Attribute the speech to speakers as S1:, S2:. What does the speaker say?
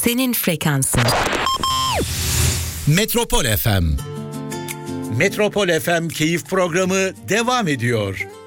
S1: senin frekansın.
S2: Metropol FM. Metropol FM keyif programı devam ediyor.